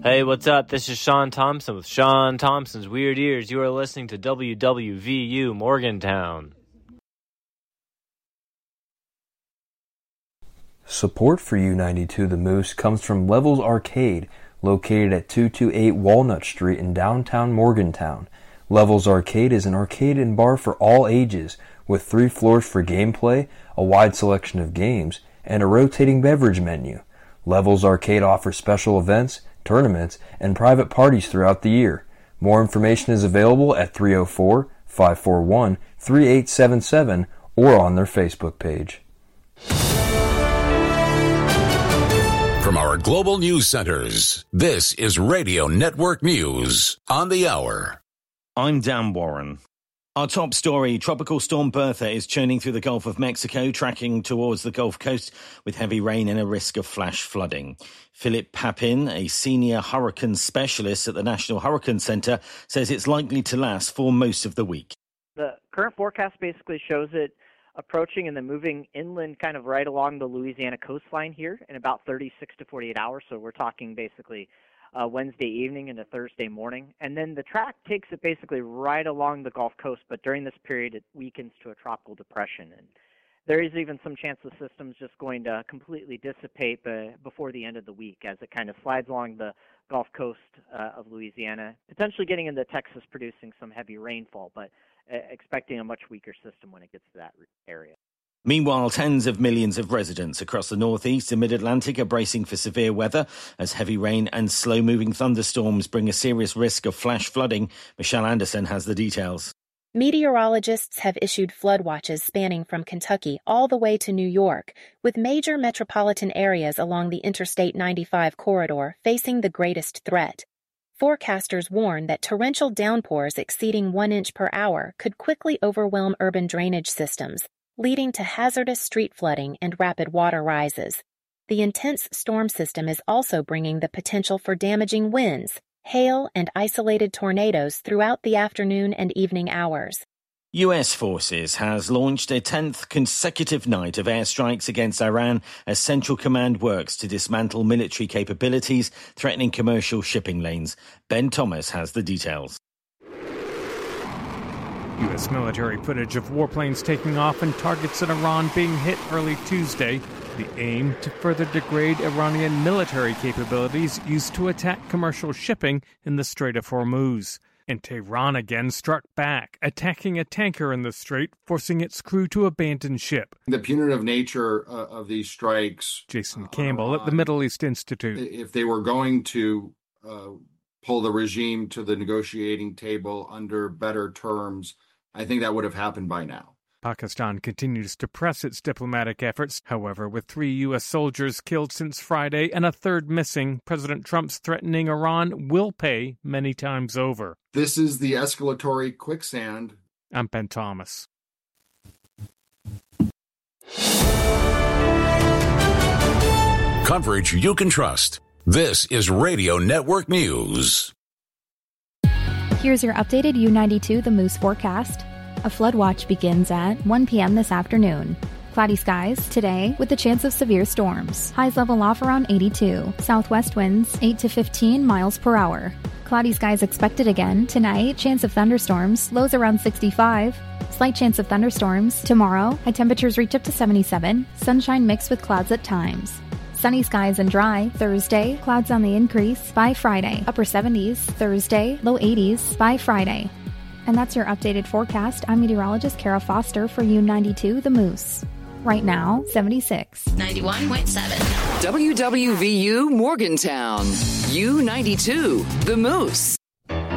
Hey, what's up? This is Sean Thompson with Sean Thompson's Weird Ears. You are listening to WWVU Morgantown. Support for U92 The Moose comes from Levels Arcade, located at 228 Walnut Street in downtown Morgantown. Levels Arcade is an arcade and bar for all ages, with 3 floors for gameplay, a wide selection of games, and a rotating beverage menu. Levels Arcade offers special events, tournaments, and private parties throughout the year. More information is available at 304-541-3877 or on their Facebook page. From our global news centers, this is Radio Network News on the Hour. I'm Dan Warren. Our top story, Tropical Storm Bertha is churning through the Gulf of Mexico, tracking towards the Gulf Coast with heavy rain and a risk of flash flooding. Philip Papin, a senior hurricane specialist at the National Hurricane Center, says it's likely to last for most of the week. The current forecast basically shows it approaching and then moving inland kind of right along the Louisiana coastline here in about 36 to 48 hours. So we're talking basically Wednesday evening into Thursday morning. And then the track takes it basically right along the Gulf Coast, but during this period it weakens to a tropical depression. And there is even some chance the system's just going to completely dissipate before the end of the week as it kind of slides along the Gulf Coast of Louisiana, potentially getting into Texas, producing some heavy rainfall, but expecting a much weaker system when it gets to that area. Meanwhile, tens of millions of residents across the northeast and mid-Atlantic are bracing for severe weather as heavy rain and slow-moving thunderstorms bring a serious risk of flash flooding. Michelle Anderson has the details. Meteorologists have issued flood watches spanning from Kentucky all the way to New York, with major metropolitan areas along the Interstate 95 corridor facing the greatest threat. Forecasters warn that torrential downpours exceeding 1 inch per hour could quickly overwhelm urban drainage systems, leading to hazardous street flooding and rapid water rises. The intense storm system is also bringing the potential for damaging winds, hail, and isolated tornadoes throughout the afternoon and evening hours. U.S. forces has launched a 10th consecutive night of airstrikes against Iran as Central Command works to dismantle military capabilities threatening commercial shipping lanes. Ben Thomas has the details. U.S. military footage of warplanes taking off and targets in Iran being hit early Tuesday. The aim to further degrade Iranian military capabilities used to attack commercial shipping in the Strait of Hormuz. And Tehran again struck back, attacking a tanker in the strait, forcing its crew to abandon ship. The punitive nature of these strikes. Jason Campbell at the Middle East Institute. If they were going to pull the regime to the negotiating table under better terms, I think that would have happened by now. Pakistan continues to press its diplomatic efforts. However, with 3 U.S. soldiers killed since Friday and a third missing, President Trump's threatening Iran will pay many times over. This is the escalatory quicksand. I'm Ben Thomas. Coverage you can trust. This is Radio Network News. Here's your updated U92 The Moose forecast. A flood watch begins at 1 p.m. this afternoon. Cloudy skies today with a chance of severe storms. Highs level off around 82. Southwest winds 8 to 15 miles per hour. Cloudy skies expected again tonight. Chance of thunderstorms. Lows around 65. Slight chance of thunderstorms. Tomorrow, high temperatures reach up to 77. Sunshine mixed with clouds at times. Sunny skies and dry. Thursday, clouds on the increase by Friday. Upper 70s. Thursday, low 80s by Friday. And that's your updated forecast. I'm meteorologist Kara Foster for U92 The Moose. Right now, 76. 91.7. WWVU Morgantown. U92 The Moose.